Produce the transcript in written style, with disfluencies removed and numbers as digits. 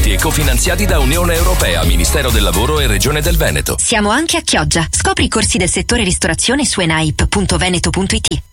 e cofinanziati da Unione Europea, Ministero del Lavoro e Regione del Veneto. Siamo anche a Chioggia. Scopri i corsi del settore ristorazione su enaip.veneto.it.